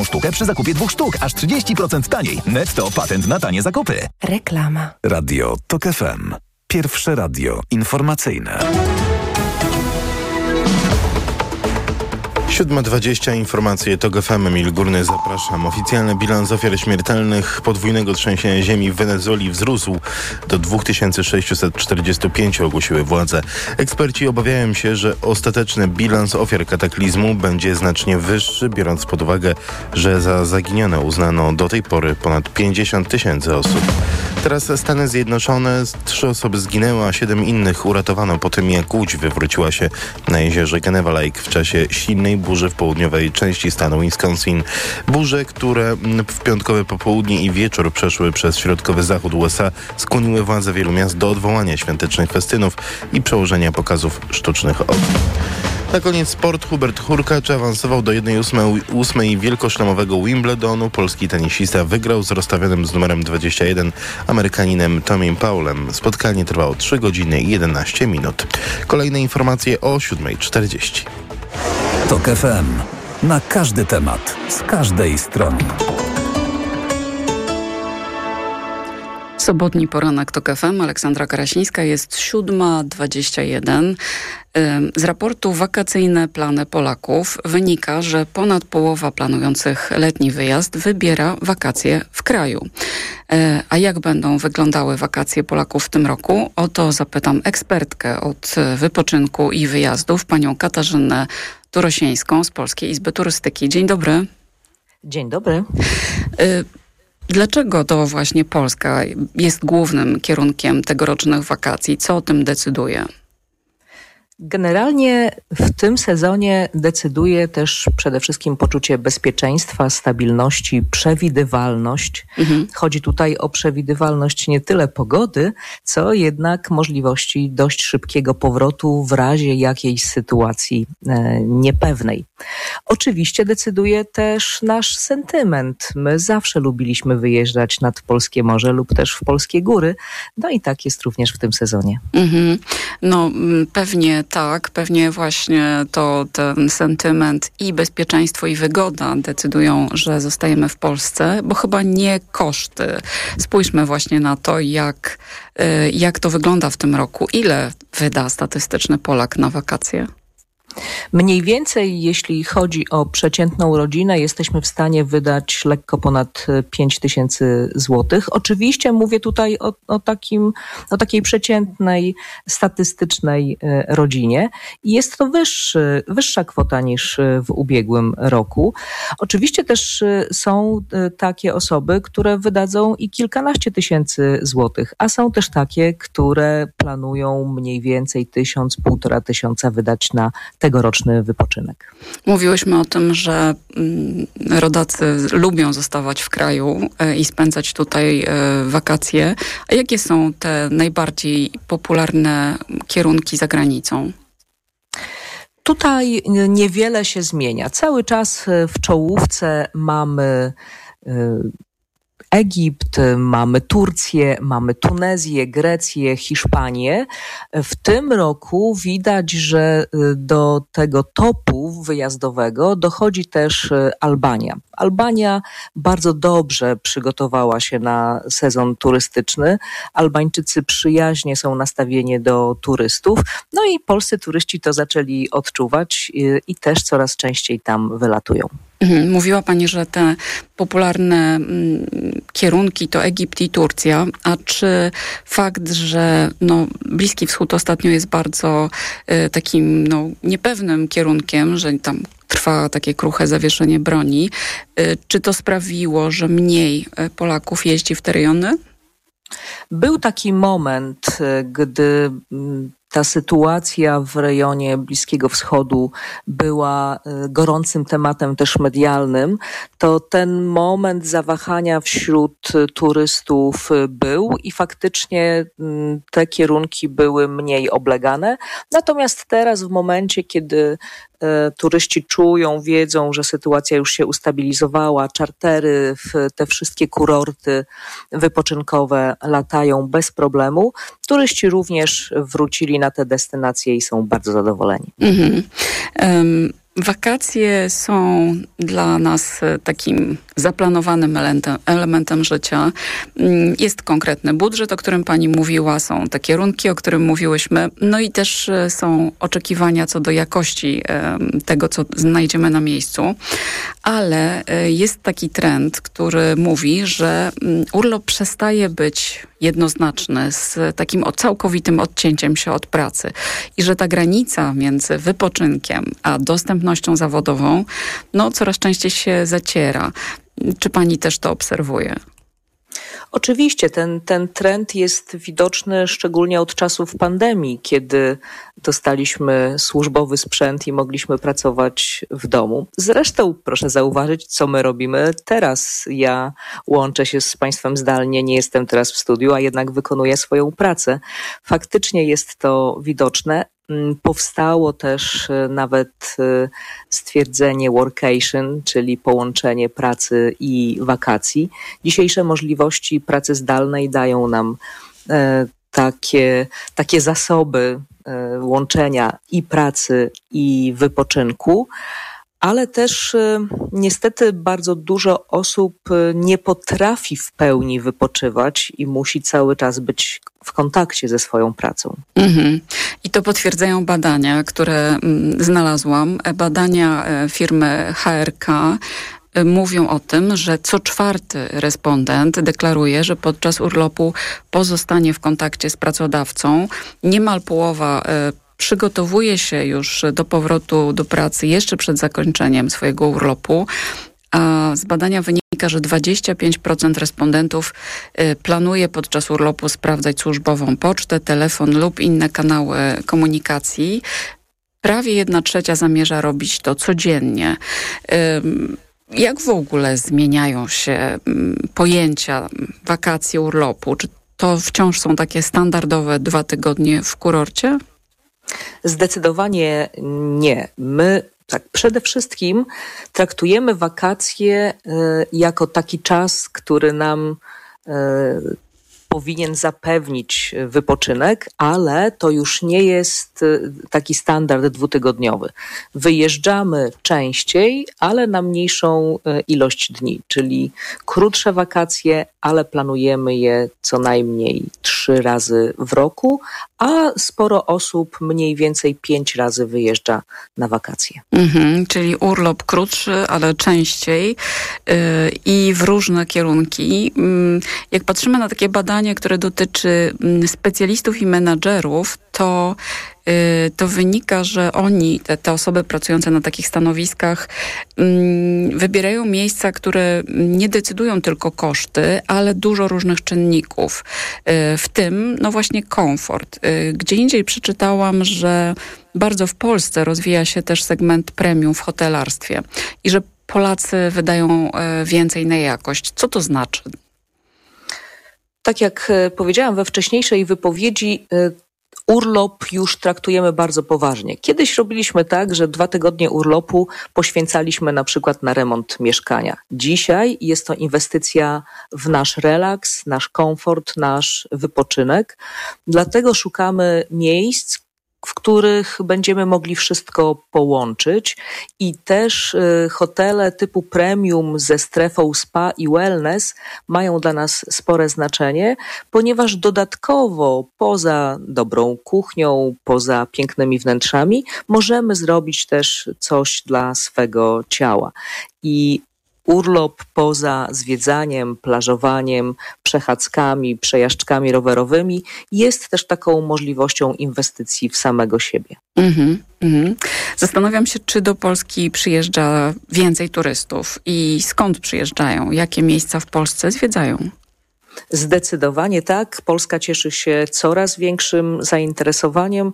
sztukę przy zakupie 2 sztuk, aż 30% taniej. Netto patent na tanie zakupy. Reklama. Radio TOK FM. Pierwsze radio informacyjne. 7:20 informacje TOK FM. Emil Górny, zapraszam. Oficjalny bilans ofiar śmiertelnych podwójnego trzęsienia ziemi w Wenezueli wzrósł do 2645, ogłosiły władze. Eksperci obawiają się, że ostateczny bilans ofiar kataklizmu będzie znacznie wyższy, biorąc pod uwagę, że za zaginione uznano do tej pory ponad 50 000 osób. Teraz Stany Zjednoczone, 3 osoby zginęły, a 7 innych uratowano po tym, jak łódź wywróciła się na jeziorze Geneva Lake w czasie silnej burzy w południowej części stanu Wisconsin. Burze, które w piątkowe popołudnie i wieczór przeszły przez środkowy zachód USA, skłoniły władze wielu miast do odwołania świątecznych festynów i przełożenia pokazów sztucznych ogniw. Na koniec sport. Hubert Hurkacz awansował do 1/8 wielkoszlemowego Wimbledonu. Polski tenisista wygrał z rozstawionym z numerem 21 Amerykaninem Tommym Powellem. Spotkanie trwało 3 godziny i 11 minut. Kolejne informacje o 7:40. TOK FM. Na każdy temat, z każdej strony. Sobotni poranek TOK FM, Aleksandra Karasińska, jest 7:21. Z raportu Wakacyjne plany Polaków wynika, że ponad połowa planujących letni wyjazd wybiera wakacje w kraju. A jak będą wyglądały wakacje Polaków w tym roku? O to zapytam ekspertkę od wypoczynku i wyjazdów, panią Katarzynę Turosieńską z Polskiej Izby Turystyki. Dzień dobry. Dzień dobry. Dlaczego to właśnie Polska jest głównym kierunkiem tegorocznych wakacji? Co o tym decyduje? Generalnie w tym sezonie decyduje też przede wszystkim poczucie bezpieczeństwa, stabilności, przewidywalność. Chodzi tutaj o przewidywalność nie tyle pogody, co jednak możliwości dość szybkiego powrotu w razie jakiejś sytuacji niepewnej. Oczywiście decyduje też nasz sentyment. My zawsze lubiliśmy wyjeżdżać nad polskie morze lub też w polskie góry. No i tak jest również w tym sezonie. No pewnie tak, pewnie właśnie to ten sentyment i bezpieczeństwo i wygoda decydują, że zostajemy w Polsce, bo chyba nie koszty. Spójrzmy właśnie na to, jak to wygląda w tym roku. Ile wyda statystyczny Polak na wakacje? Mniej więcej, jeśli chodzi o przeciętną rodzinę, jesteśmy w stanie wydać lekko ponad 5 000 złotych. Oczywiście mówię tutaj o takiej przeciętnej, statystycznej rodzinie. I jest to wyższa kwota niż w ubiegłym roku. Oczywiście też są takie osoby, które wydadzą i kilkanaście tysięcy złotych, a są też takie, które planują mniej więcej 1,5 tysiąca wydać na tegoroczny wypoczynek. Mówiłyśmy o tym, że rodacy lubią zostawać w kraju i spędzać tutaj wakacje. A jakie są te najbardziej popularne kierunki za granicą? Tutaj niewiele się zmienia. Cały czas w czołówce mamy Egipt, mamy Turcję, mamy Tunezję, Grecję, Hiszpanię. W tym roku widać, że do tego topu wyjazdowego dochodzi też Albania. Albania bardzo dobrze przygotowała się na sezon turystyczny. Albańczycy przyjaźnie są nastawieni do turystów. No i polscy turyści to zaczęli odczuwać i też coraz częściej tam wylatują. Mówiła pani, że te popularne kierunki to Egipt i Turcja, a czy fakt, że Bliski Wschód ostatnio jest bardzo takim niepewnym kierunkiem, że tam trwa takie kruche zawieszenie broni, czy to sprawiło, że mniej Polaków jeździ w te rejony? Był taki moment, gdy ta sytuacja w rejonie Bliskiego Wschodu była gorącym tematem też medialnym, to ten moment zawahania wśród turystów był i faktycznie te kierunki były mniej oblegane. Natomiast teraz w momencie, kiedy turyści czują, wiedzą, że sytuacja już się ustabilizowała, czartery w te wszystkie kurorty wypoczynkowe latają bez problemu, turyści również wrócili na te destynacje i są bardzo zadowoleni. Wakacje są dla nas takim zaplanowanym elementem życia. Jest konkretny budżet, o którym pani mówiła, są te kierunki, o którym mówiłyśmy, no i też są oczekiwania co do jakości tego, co znajdziemy na miejscu. Ale jest taki trend, który mówi, że urlop przestaje być jednoznaczny, z takim całkowitym odcięciem się od pracy i że ta granica między wypoczynkiem a dostępnością zawodową coraz częściej się zaciera. Czy pani też to obserwuje? Oczywiście ten trend jest widoczny szczególnie od czasów pandemii, kiedy dostaliśmy służbowy sprzęt i mogliśmy pracować w domu. Zresztą proszę zauważyć, co my robimy teraz. Ja łączę się z państwem zdalnie, nie jestem teraz w studiu, a jednak wykonuję swoją pracę. Faktycznie jest to widoczne. Powstało też nawet stwierdzenie workation, czyli połączenie pracy i wakacji. Dzisiejsze możliwości pracy zdalnej dają nam takie zasoby łączenia i pracy, i wypoczynku, ale też niestety bardzo dużo osób nie potrafi w pełni wypoczywać i musi cały czas być w kontakcie ze swoją pracą. I to potwierdzają badania, które znalazłam. Badania firmy HRK mówią o tym, że co czwarty respondent deklaruje, że podczas urlopu pozostanie w kontakcie z pracodawcą. Niemal połowa przygotowuje się już do powrotu do pracy jeszcze przed zakończeniem swojego urlopu, a z badania wynika, że 25% respondentów planuje podczas urlopu sprawdzać służbową pocztę, telefon lub inne kanały komunikacji. Prawie 1/3 zamierza robić to codziennie. Jak w ogóle zmieniają się pojęcia wakacje, urlopu? Czy to wciąż są takie standardowe 2 tygodnie w kurorcie? Zdecydowanie nie. My przede wszystkim traktujemy wakacje jako taki czas, który nam powinien zapewnić wypoczynek, ale to już nie jest taki standard 2-tygodniowy. Wyjeżdżamy częściej, ale na mniejszą ilość dni, czyli krótsze wakacje, ale planujemy je co najmniej 3 razy w roku, a sporo osób mniej więcej 5 razy wyjeżdża na wakacje. Czyli urlop krótszy, ale częściej i w różne kierunki. Jak patrzymy na takie badanie, które dotyczy specjalistów i menadżerów, to wynika, że oni, te osoby pracujące na takich stanowiskach, wybierają miejsca, które nie decydują tylko koszty, ale dużo różnych czynników. W tym, właśnie komfort. Gdzie indziej przeczytałam, że bardzo w Polsce rozwija się też segment premium w hotelarstwie i że Polacy wydają więcej na jakość. Co to znaczy? Tak jak powiedziałam we wcześniejszej wypowiedzi, urlop już traktujemy bardzo poważnie. Kiedyś robiliśmy tak, że 2 tygodnie urlopu poświęcaliśmy na przykład na remont mieszkania. Dzisiaj jest to inwestycja w nasz relaks, nasz komfort, nasz wypoczynek. Dlatego szukamy miejsc, w których będziemy mogli wszystko połączyć i też hotele typu premium ze strefą spa i wellness mają dla nas spore znaczenie, ponieważ dodatkowo poza dobrą kuchnią, poza pięknymi wnętrzami możemy zrobić też coś dla swego ciała. I urlop poza zwiedzaniem, plażowaniem, przechadzkami, przejażdżkami rowerowymi jest też taką możliwością inwestycji w samego siebie. Zastanawiam się, czy do Polski przyjeżdża więcej turystów i skąd przyjeżdżają, jakie miejsca w Polsce zwiedzają? Zdecydowanie tak. Polska cieszy się coraz większym zainteresowaniem.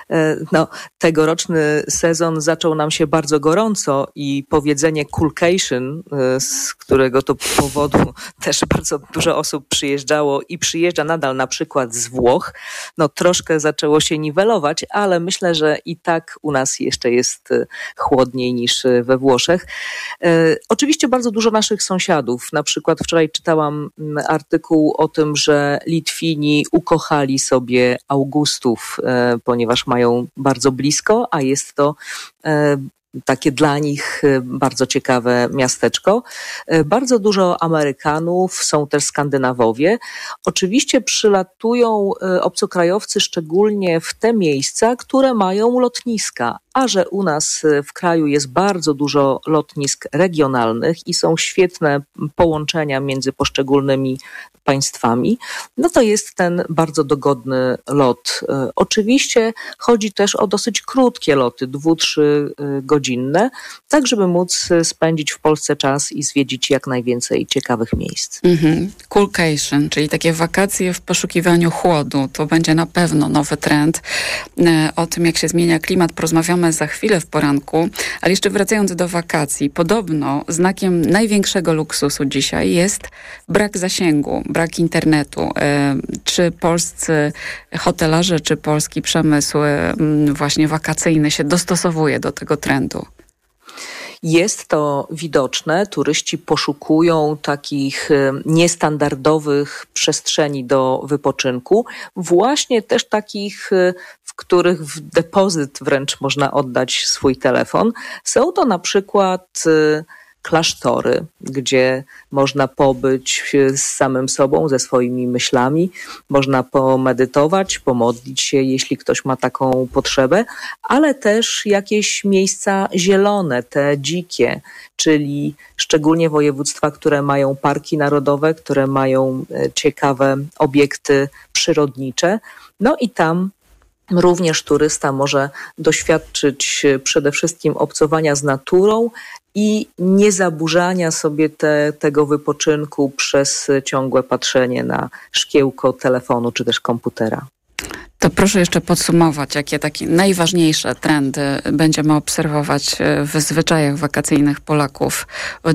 Tegoroczny sezon zaczął nam się bardzo gorąco i powiedzenie coolcation, z którego to powodu też bardzo dużo osób przyjeżdżało i przyjeżdża nadal na przykład z Włoch, troszkę zaczęło się niwelować, ale myślę, że i tak u nas jeszcze jest chłodniej niż we Włoszech. Oczywiście bardzo dużo naszych sąsiadów. Na przykład wczoraj czytałam artykuł o tym, że Litwini ukochali sobie Augustów, ponieważ mają bardzo blisko, a jest to takie dla nich bardzo ciekawe miasteczko. Bardzo dużo Amerykanów, są też Skandynawowie. Oczywiście przylatują obcokrajowcy szczególnie w te miejsca, które mają lotniska, a że u nas w kraju jest bardzo dużo lotnisk regionalnych i są świetne połączenia między poszczególnymi państwami, no to jest ten bardzo dogodny lot. Oczywiście chodzi też o dosyć krótkie loty, 2-3 godzinne, tak żeby móc spędzić w Polsce czas i zwiedzić jak najwięcej ciekawych miejsc. Coolcation, czyli takie wakacje w poszukiwaniu chłodu, to będzie na pewno nowy trend. O tym, jak się zmienia klimat, porozmawiamy za chwilę w poranku, ale jeszcze wracając do wakacji, podobno znakiem największego luksusu dzisiaj jest brak zasięgu, brak internetu. Czy polscy hotelarze, czy polski przemysł właśnie wakacyjny się dostosowuje do tego trendu? Jest to widoczne. Turyści poszukują takich niestandardowych przestrzeni do wypoczynku, właśnie też takich, w których w depozyt wręcz można oddać swój telefon. Są to na przykład klasztory, gdzie można pobyć z samym sobą, ze swoimi myślami, można pomedytować, pomodlić się, jeśli ktoś ma taką potrzebę, ale też jakieś miejsca zielone, te dzikie, czyli szczególnie województwa, które mają parki narodowe, które mają ciekawe obiekty przyrodnicze. No i tam również turysta może doświadczyć przede wszystkim obcowania z naturą i niezaburzania sobie tego wypoczynku przez ciągłe patrzenie na szkiełko telefonu czy też komputera. To proszę jeszcze podsumować, jakie takie najważniejsze trendy będziemy obserwować w zwyczajach wakacyjnych Polaków w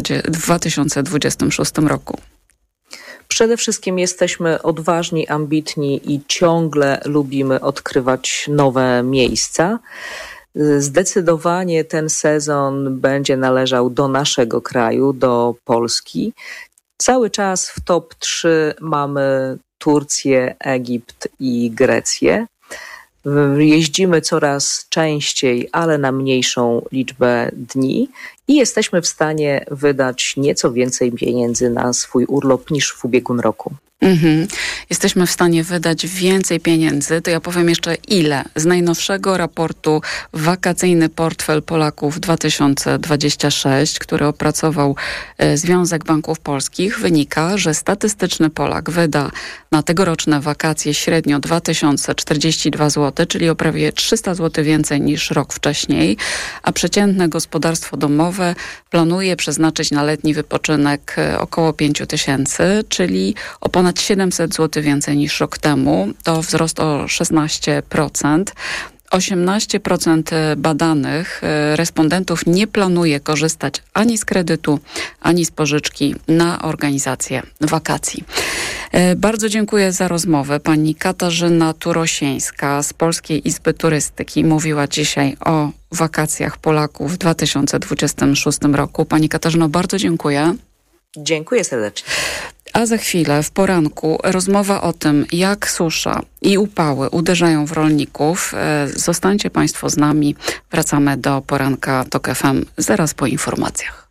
2026 roku. Przede wszystkim jesteśmy odważni, ambitni i ciągle lubimy odkrywać nowe miejsca. Zdecydowanie ten sezon będzie należał do naszego kraju, do Polski. Cały czas w top 3 mamy Turcję, Egipt i Grecję. Jeździmy coraz częściej, ale na mniejszą liczbę dni i jesteśmy w stanie wydać nieco więcej pieniędzy na swój urlop niż w ubiegłym roku. Jesteśmy w stanie wydać więcej pieniędzy, to ja powiem jeszcze ile. Z najnowszego raportu Wakacyjny Portfel Polaków 2026, który opracował Związek Banków Polskich, wynika, że statystyczny Polak wyda na tegoroczne wakacje średnio 2042 zł, czyli o prawie 300 zł więcej niż rok wcześniej, a przeciętne gospodarstwo domowe planuje przeznaczyć na letni wypoczynek około 5 000, czyli o ponad 700 zł więcej niż rok temu. To wzrost o 16%. 18% badanych respondentów nie planuje korzystać ani z kredytu, ani z pożyczki na organizację wakacji. Bardzo dziękuję za rozmowę. Pani Katarzyna Turosieńska z Polskiej Izby Turystyki mówiła dzisiaj o wakacjach Polaków w 2026 roku. Pani Katarzyno, bardzo dziękuję. Dziękuję serdecznie. A za chwilę w poranku rozmowa o tym, jak susza i upały uderzają w rolników. Zostańcie Państwo z nami. Wracamy do poranka TOK FM zaraz po informacjach.